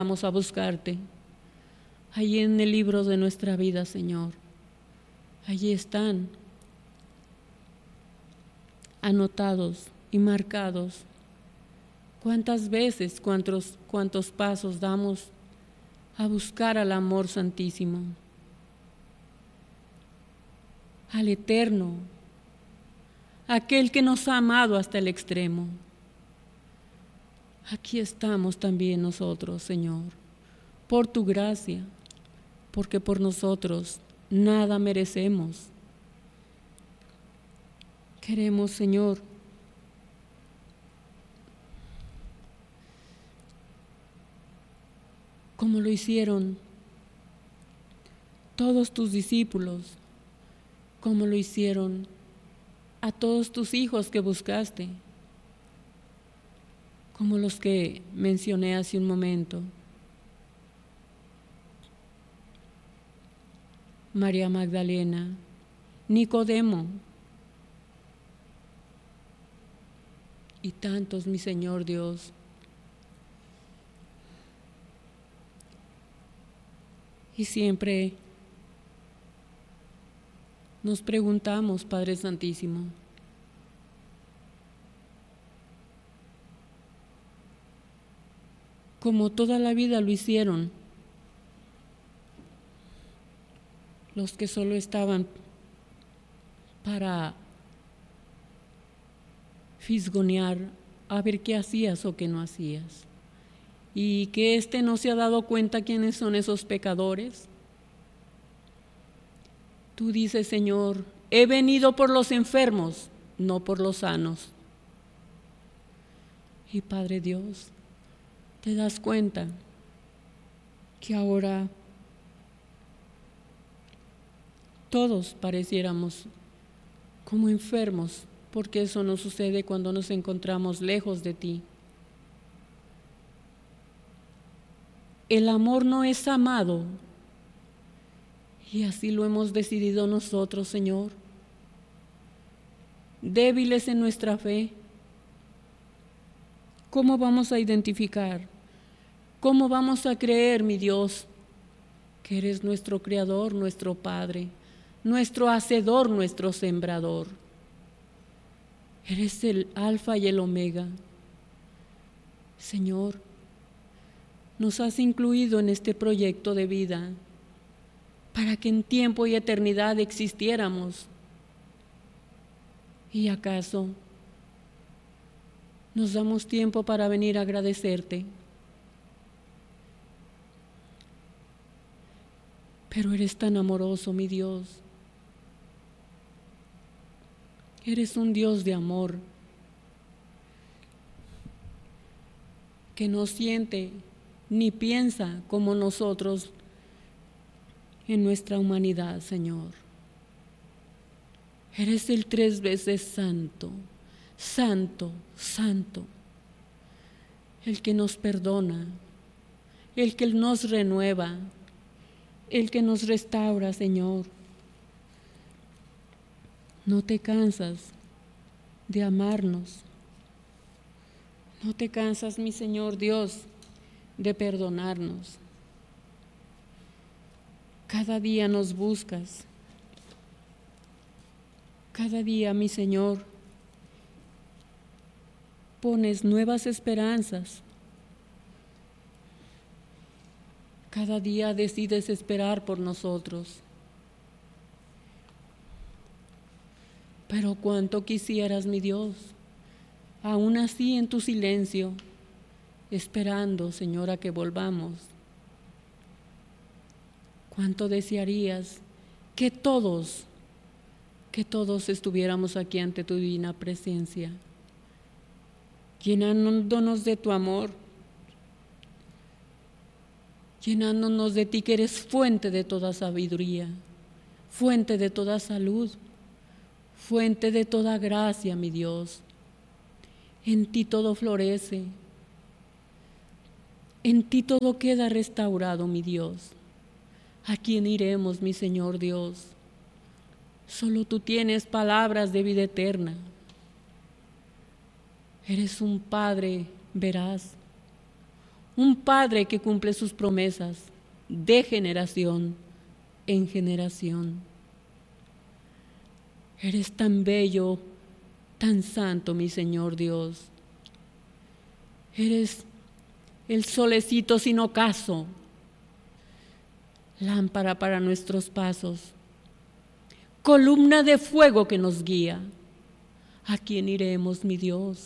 vamos a buscarte. Allí en el libro de nuestra vida, Señor. Allí están anotados y marcados. ¿Cuántas veces, cuántos pasos damos a buscar al amor santísimo, al eterno, aquel que nos ha amado hasta el extremo? Aquí estamos también nosotros, Señor, por tu gracia, porque por nosotros nada merecemos. Queremos, Señor, como lo hicieron todos tus discípulos, como lo hicieron a todos tus hijos que buscaste, como los que mencioné hace un momento. María Magdalena, Nicodemo y tantos, mi Señor Dios. Y siempre nos preguntamos, Padre Santísimo, como toda la vida lo hicieron, los que solo estaban para fisgonear a ver qué hacías o qué no hacías, y que no se ha dado cuenta quiénes son esos pecadores. Tú dices, Señor, he venido por los enfermos, no por los sanos. Y Padre Dios, te das cuenta que ahora todos pareciéramos como enfermos, porque eso nos sucede cuando nos encontramos lejos de ti. El amor no es amado, y así lo hemos decidido nosotros, Señor, débiles en nuestra fe. ¿Cómo vamos a identificar? ¿Cómo vamos a creer, mi Dios, que eres nuestro Creador, nuestro Padre, nuestro Hacedor, nuestro Sembrador? Eres el Alfa y el Omega. Señor, nos has incluido en este proyecto de vida para que en tiempo y eternidad existiéramos. ¿Y acaso nos damos tiempo para venir a agradecerte? Pero eres tan amoroso, mi Dios. Eres un Dios de amor que no siente ni piensa como nosotros en nuestra humanidad, Señor. Eres el 3 veces santo, santo, santo, el que nos perdona, el que nos renueva, el que nos restaura, Señor. No te cansas de amarnos. No te cansas, mi Señor Dios, de perdonarnos. Cada día nos buscas. Cada día, mi Señor, pones nuevas esperanzas. Cada día decides esperar por nosotros. Pero cuánto quisieras, mi Dios, aún así en tu silencio, esperando, Señor, a que volvamos. Cuánto desearías que todos estuviéramos aquí ante tu divina presencia, llenándonos de tu amor, llenándonos de ti, que eres fuente de toda sabiduría, fuente de toda salud, fuente de toda gracia, mi Dios. En ti todo florece, en ti todo queda restaurado, mi Dios. ¿A quién iremos, mi Señor Dios? Solo tú tienes palabras de vida eterna. Eres un Padre veraz, un Padre que cumple sus promesas de generación en generación. Eres tan bello, tan santo, mi Señor Dios. Eres el solecito sin ocaso, lámpara para nuestros pasos, columna de fuego que nos guía. ¿A quién iremos, mi Dios?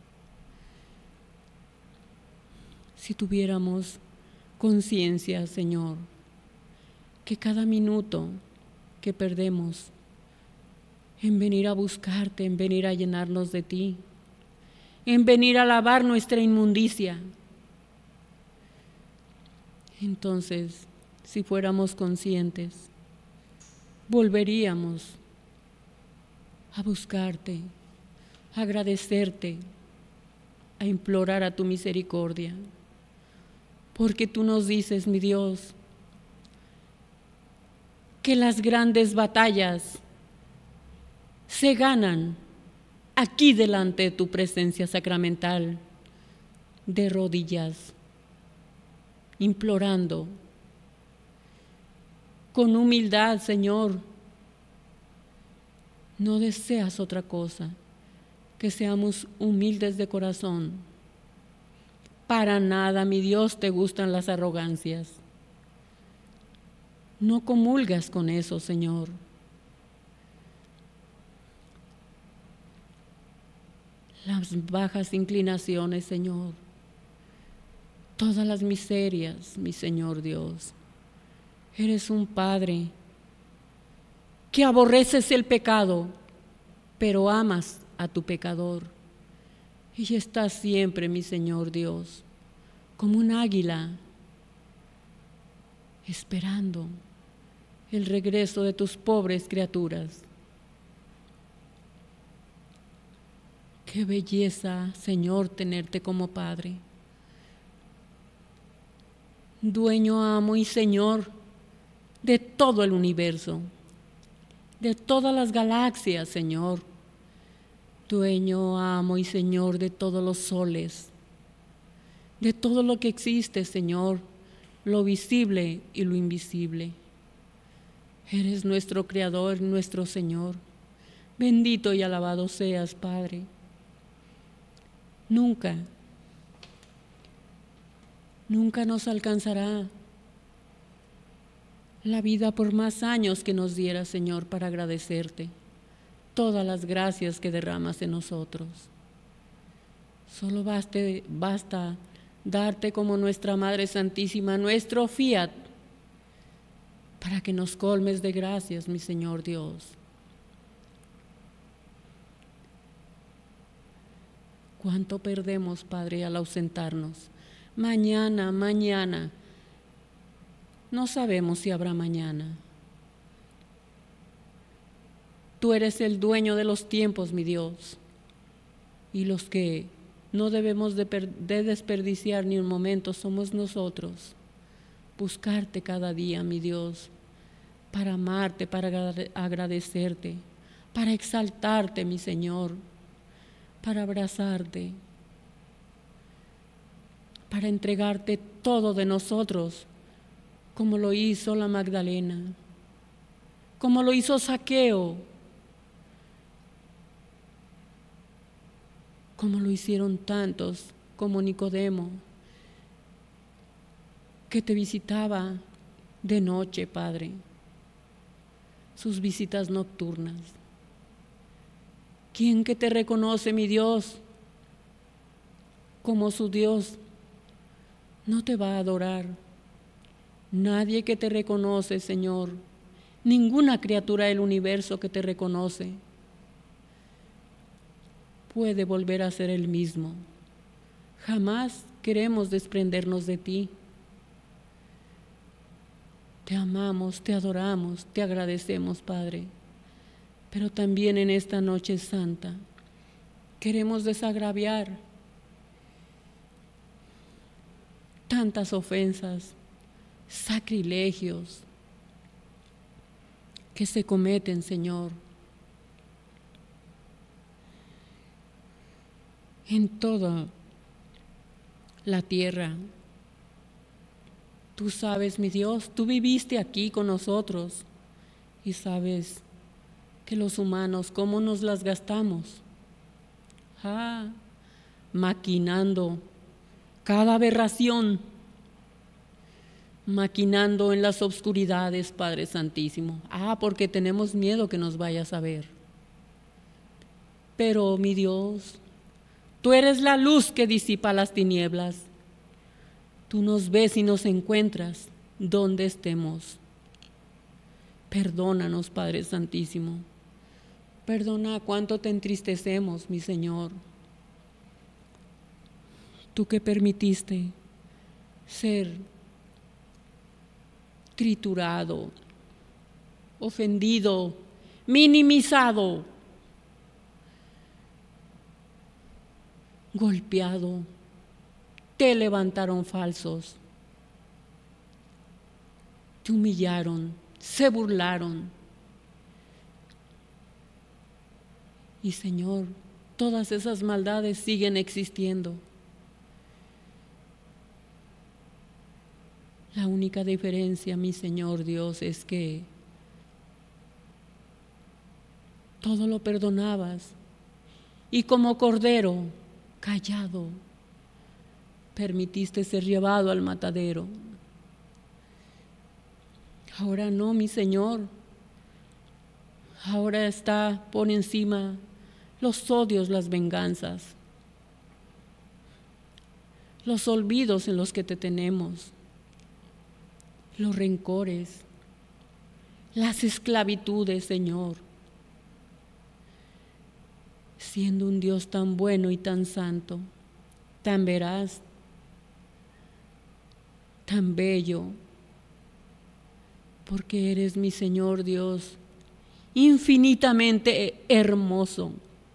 Si tuviéramos conciencia, Señor, que cada minuto que perdemos en venir a buscarte, en venir a llenarnos de ti, en venir a lavar nuestra inmundicia, entonces, si fuéramos conscientes, volveríamos a buscarte, a agradecerte, a implorar a tu misericordia. Porque tú nos dices, mi Dios, que las grandes batallas se ganan aquí delante de tu presencia sacramental, de rodillas, implorando, con humildad, Señor. No deseas otra cosa, que seamos humildes de corazón. Para nada, mi Dios, te gustan las arrogancias. No comulgas con eso, Señor. Las bajas inclinaciones, Señor. Todas las miserias, mi Señor Dios. Eres un Padre que aborreces el pecado, pero amas a tu pecador. Y estás siempre, mi Señor Dios, como un águila, esperando el regreso de tus pobres criaturas. Qué belleza, Señor, tenerte como Padre. Dueño, amo y Señor de todo el universo, de todas las galaxias, Señor. Dueño, amo y Señor de todos los soles, de todo lo que existe, Señor, lo visible y lo invisible. Eres nuestro Creador, nuestro Señor. Bendito y alabado seas, Padre. Nunca nos alcanzará la vida por más años que nos dieras, Señor, para agradecerte todas las gracias que derramas en nosotros. Solo basta darte como nuestra Madre Santísima, nuestro fiat, para que nos colmes de gracias, mi Señor Dios. ¿Cuánto perdemos, Padre, al ausentarnos? Mañana, no sabemos si habrá mañana. Tú eres el dueño de los tiempos, mi Dios, y los que no debemos de desperdiciar ni un momento somos nosotros. Buscarte cada día, mi Dios, para amarte, para agradecerte, para exaltarte, mi Señor, para abrazarte, para entregarte todo de nosotros, como lo hizo la Magdalena, como lo hizo Zaqueo, como lo hicieron tantos, como Nicodemo, que te visitaba de noche, Padre, sus visitas nocturnas. ¿Quién que te reconoce, mi Dios, como su Dios, no te va a adorar? Nadie que te reconoce, Señor, ninguna criatura del universo que te reconoce puede volver a ser el mismo. Jamás queremos desprendernos de ti. Te amamos, te adoramos, te agradecemos, Padre. Pero también en esta noche santa queremos desagraviar tantas ofensas, sacrilegios que se cometen, Señor, en toda la tierra, Tú sabes, mi Dios, tú viviste aquí con nosotros y sabes que los humanos, ¿cómo nos las gastamos? Maquinando cada aberración, maquinando en las obscuridades, Padre Santísimo. Porque tenemos miedo que nos vayas a ver. Pero, mi Dios, tú eres la luz que disipa las tinieblas. Tú nos ves y nos encuentras donde estemos. Perdónanos, Padre Santísimo. Perdona cuánto te entristecemos, mi Señor. Tú que permitiste ser triturado, ofendido, minimizado, golpeado, te levantaron falsos, te humillaron, se burlaron. Y Señor, todas esas maldades siguen existiendo. La única diferencia, mi Señor Dios, es que todo lo perdonabas y como cordero callado permitiste ser llevado al matadero. Ahora no, mi Señor. Ahora está por encima los odios, las venganzas, los olvidos en los que te tenemos, los rencores, las esclavitudes, Señor. Siendo un Dios tan bueno y tan santo, tan veraz, tan bello, porque eres mi Señor Dios, infinitamente hermoso,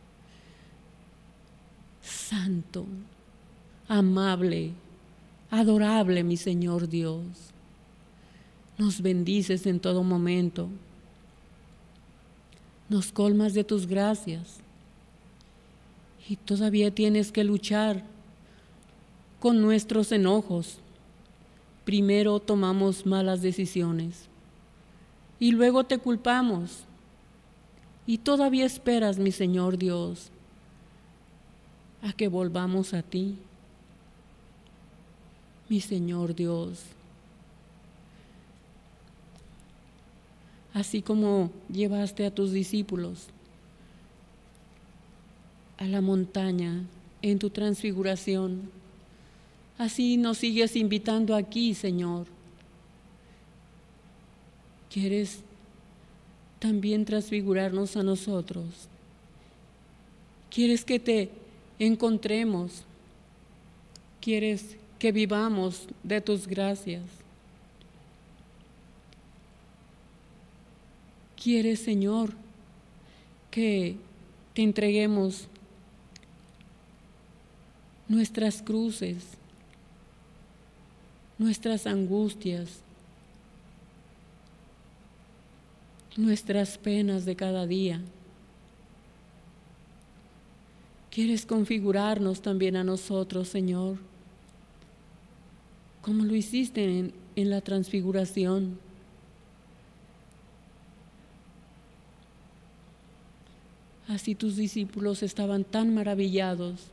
santo, amable, adorable, mi Señor Dios. Nos bendices en todo momento, nos colmas de tus gracias y todavía tienes que luchar con nuestros enojos. Primero tomamos malas decisiones y luego te culpamos y todavía esperas, mi Señor Dios, a que volvamos a ti. Mi Señor Dios, así como llevaste a tus discípulos a la montaña en tu transfiguración, así nos sigues invitando aquí, Señor. ¿Quieres también transfigurarnos a nosotros? ¿Quieres que te encontremos? ¿Quieres que vivamos de tus gracias? ¿Quieres, Señor, que te entreguemos nuestras cruces, nuestras angustias, nuestras penas de cada día? ¿Quieres configurarnos también a nosotros, Señor, como lo hiciste en la transfiguración? Así tus discípulos estaban tan maravillados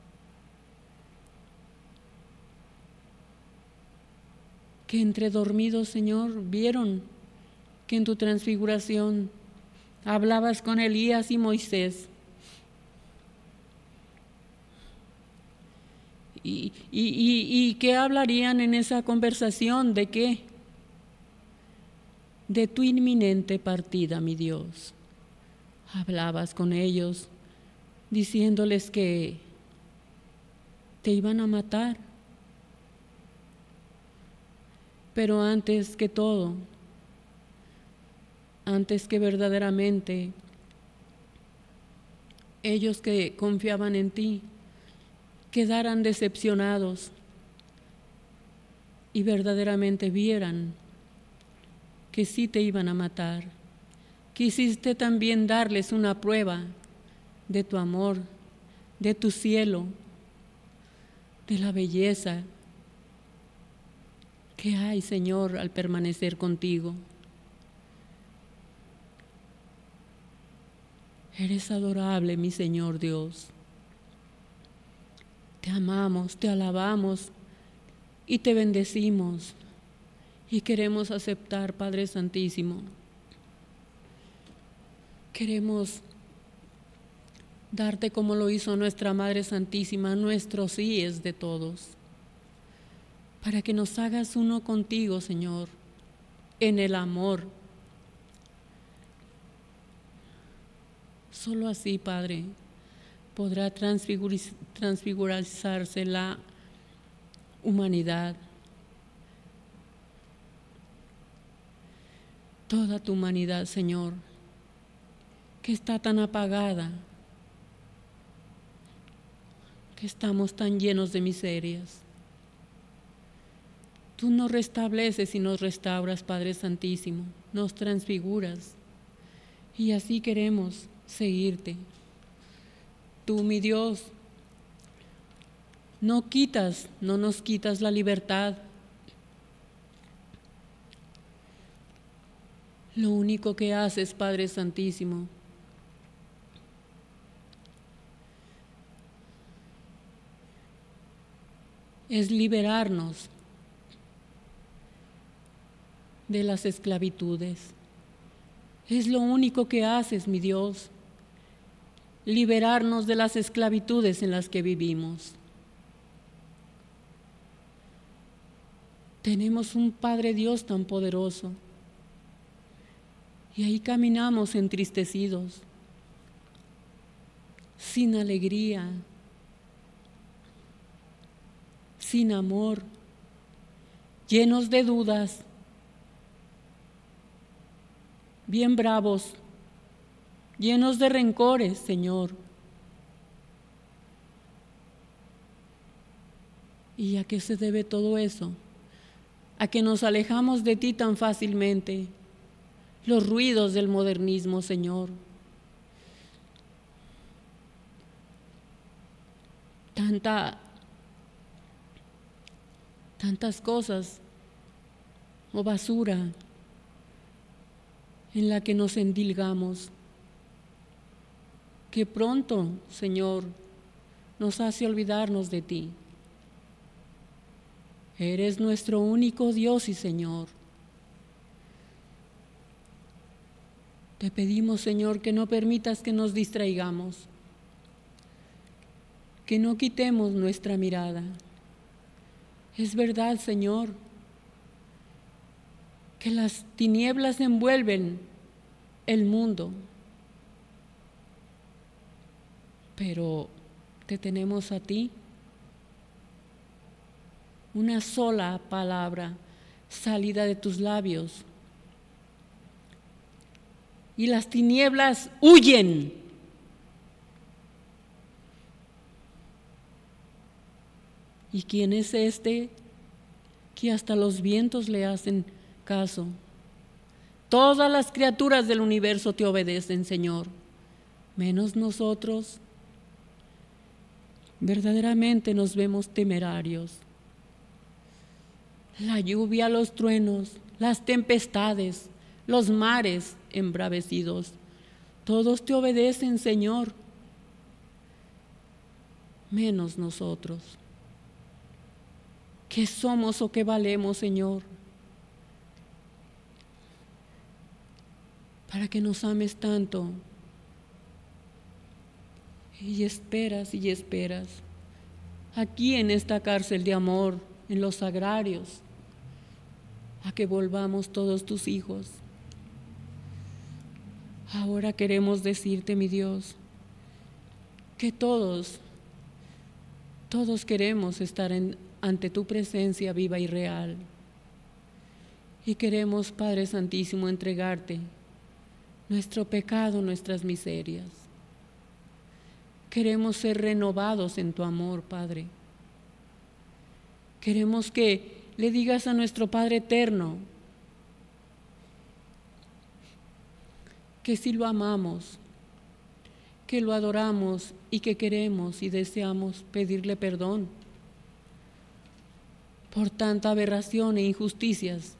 que entre dormidos, Señor, vieron que en tu transfiguración hablabas con Elías y Moisés. ¿Y qué hablarían en esa conversación? ¿De qué? De tu inminente partida, mi Dios. Hablabas con ellos diciéndoles que te iban a matar. Pero antes que todo, antes que verdaderamente ellos que confiaban en ti quedaran decepcionados y verdaderamente vieran que sí te iban a matar, quisiste también darles una prueba de tu amor, de tu cielo, de la belleza ¿Qué hay, Señor, al permanecer contigo? Eres adorable, mi Señor Dios. Te amamos, te alabamos y te bendecimos. Y queremos aceptar, Padre Santísimo. Queremos darte como lo hizo nuestra Madre Santísima, nuestro sí es de todos. Para que nos hagas uno contigo, Señor, en el amor. Solo así, Padre, podrá transfigurarse la humanidad. Toda tu humanidad, Señor, que está tan apagada, que estamos tan llenos de miserias. Tú nos restableces y nos restauras, Padre Santísimo, nos transfiguras. Y así queremos seguirte. Tú, mi Dios, no nos quitas la libertad. Lo único que haces, Padre Santísimo, es liberarnos de las esclavitudes. Es lo único que haces, mi Dios, liberarnos de las esclavitudes en las que vivimos. Tenemos un Padre Dios tan poderoso y ahí caminamos entristecidos, sin alegría, sin amor, llenos de dudas, bien bravos, llenos de rencores, Señor. ¿Y a qué se debe todo eso? A que nos alejamos de ti tan fácilmente. Los ruidos del modernismo, Señor. Tantas cosas o basura en la que nos endilgamos, que pronto, Señor, nos hace olvidarnos de ti. Eres nuestro único Dios y Señor. Te pedimos, Señor, que no permitas que nos distraigamos, que no quitemos nuestra mirada. Es verdad, Señor, que las tinieblas envuelven el mundo, pero te tenemos a ti. Una sola palabra salida de tus labios y las tinieblas huyen. ¿Y quién es este que hasta los vientos le hacen caso? Todas las criaturas del universo te obedecen, Señor, menos nosotros. Verdaderamente nos vemos temerarios. La lluvia, los truenos, las tempestades, los mares embravecidos, todos te obedecen, Señor, menos nosotros. ¿Qué somos o qué valemos, Señor? Para que nos ames tanto. Y esperas y esperas. Aquí en esta cárcel de amor, en los sagrarios, a que volvamos todos tus hijos. Ahora queremos decirte, mi Dios, que todos queremos estar ante tu presencia viva y real. Y queremos, Padre Santísimo, entregarte nuestro pecado, nuestras miserias. Queremos ser renovados en tu amor, Padre. Queremos que le digas a nuestro Padre eterno que si lo amamos, que lo adoramos y que queremos y deseamos pedirle perdón. por tanta aberración e injusticias